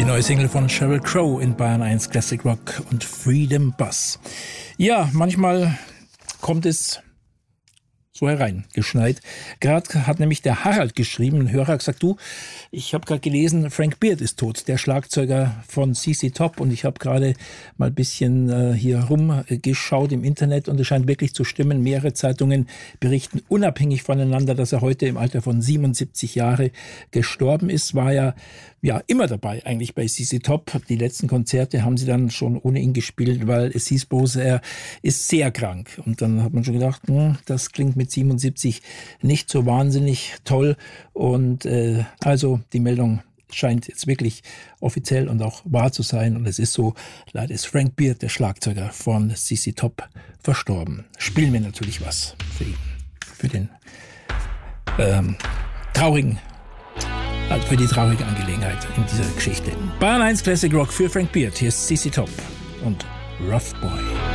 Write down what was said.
Die neue Single von Sheryl Crow in Bayern 1 Classic Rock und Freedom Bus. Ja, manchmal kommt es so hereingeschneit. Gerade hat nämlich der Harald geschrieben, ein Hörer hat gesagt, du, ich habe gerade gelesen, Frank Beard ist tot, der Schlagzeuger von CC Top, und ich habe gerade mal ein bisschen hier rumgeschaut im Internet und es scheint wirklich zu stimmen. Mehrere Zeitungen berichten unabhängig voneinander, dass er heute im Alter von 77 Jahre gestorben ist. War ja immer dabei eigentlich bei CC Top. Die letzten Konzerte haben sie dann schon ohne ihn gespielt, weil es hieß bloß, er ist sehr krank. Und dann hat man schon gedacht, das klingt mit 77 nicht so wahnsinnig toll. Und also die Meldung scheint jetzt wirklich offiziell und auch wahr zu sein. Und es ist so, leider ist Frank Beard, der Schlagzeuger von CC Top, verstorben. Spielen wir natürlich was für ihn, für den für die traurige Angelegenheit in dieser Geschichte. Bayern 1 Classic Rock für Frank Beard. Hier ist CC Top und Rough Boy.